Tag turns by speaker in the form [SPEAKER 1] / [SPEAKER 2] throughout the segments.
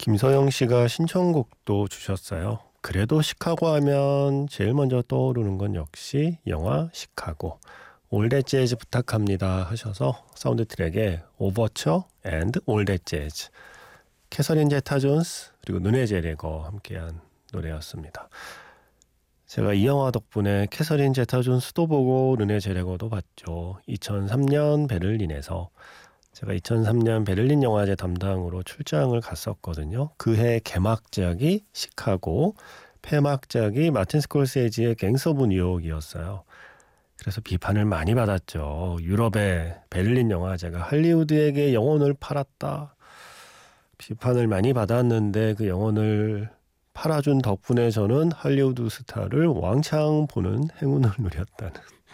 [SPEAKER 1] 김서영 씨가 신청곡도 주셨어요. 그래도 시카고 하면 제일 먼저 떠오르는 건 역시 영화 시카고. 올댓 재즈 부탁합니다 하셔서 사운드 트랙에 오버처 앤드 올댓 재즈. 캐서린 제타 존스 그리고 르네 제레거 함께한 노래였습니다. 제가 이 영화 덕분에 캐서린 제타 존스도 보고 르네 제레거도 봤죠. 2003년 베를린에서 제가 2003년 베를린 영화제 담당으로 출장을 갔었거든요. 그해 개막작이 시카고, 폐막작이 마틴 스콜세지의 갱스 오브 뉴욕이었어요. 그래서 비판을 많이 받았죠. 유럽의 베를린 영화제가 할리우드에게 영혼을 팔았다. 비판을 많이 받았는데 그 영혼을 팔아준 덕분에 저는 할리우드 스타를 왕창 보는 행운을 누렸다는.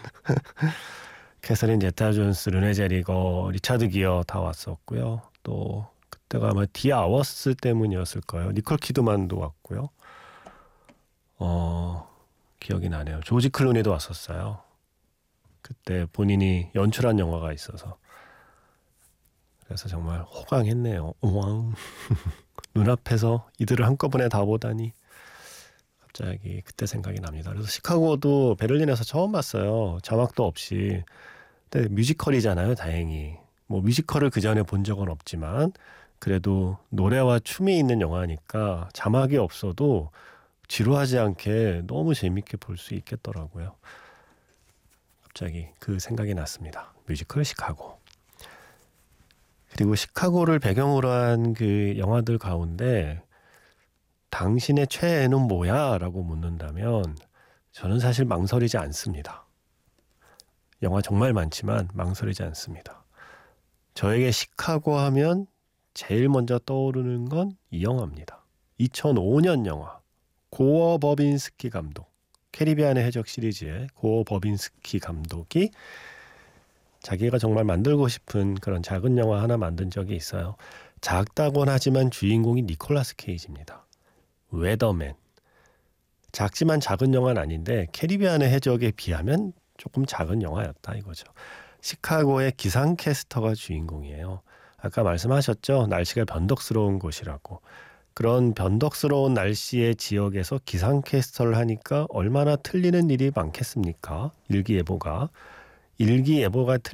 [SPEAKER 1] 캐서린 제타 존스, 르네 제리거, 리차드 기어 다 왔었고요. 또 그때가 아마 디 아워스 때문이었을 거예요. 니콜 키드만도 왔고요. 기억이 나네요. 조지 클루니도 왔었어요. 그때 본인이 연출한 영화가 있어서. 그래서 정말 호강했네요. 우왕. 눈앞에서 이들을 한꺼번에 다 보다니 갑자기 그때 생각이 납니다. 그래서 시카고도 베를린에서 처음 봤어요. 자막도 없이. 근데 뮤지컬이잖아요. 다행히. 뭐 뮤지컬을 그 전에 본 적은 없지만 그래도 노래와 춤이 있는 영화니까 자막이 없어도 지루하지 않게 너무 재밌게 볼 수 있겠더라고요. 갑자기 그 생각이 났습니다. 뮤지컬 시카고. 그리고 시카고를 배경으로 한 그 영화들 가운데 당신의 최애는 뭐야? 라고 묻는다면 저는 사실 망설이지 않습니다. 영화 정말 많지만 망설이지 않습니다. 저에게 시카고 하면 제일 먼저 떠오르는 건 이 영화입니다. 2005년 영화 고어 버빈스키 감독, 캐리비안의 해적 시리즈의 고어 버빈스키 감독이 자기가 정말 만들고 싶은 그런 작은 영화 하나 만든 적이 있어요. 작다곤 하지만 주인공이 니콜라스 케이지입니다. 웨더맨. 작지만 작은 영화는 아닌데 캐리비안의 해적에 비하면 조금 작은 영화였다 이거죠. 시카고의 기상캐스터가 주인공이에요. 아까 말씀하셨죠. 날씨가 변덕스러운 곳이라고. 그런 변덕스러운 날씨의 지역에서 기상캐스터를 하니까 얼마나 틀리는 일이 많겠습니까? 일기예보가